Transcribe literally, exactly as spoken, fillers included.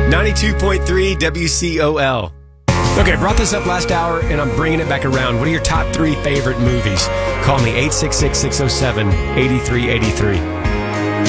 ninety-two point three W C O L. Okay, I brought this up last hour, and I'm bringing it back around. What are your top three favorite movies? Call me eight six six, six oh seven, eight three eight three.